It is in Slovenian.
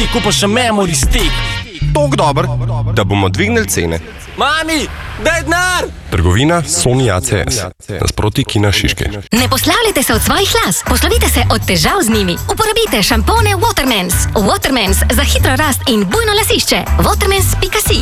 ti kupaš še memory stick. Tok dober, da bomo dvignili cene. Mami, daj denar! Trgovina Sony ACS. Nasproti Kina Šiške. Ne poslavljajte se od svojih las, poslovite se od težav z njimi. Uporabite šampone Watermans. Watermans za hitro rast in bujno lasišče. Watermans.si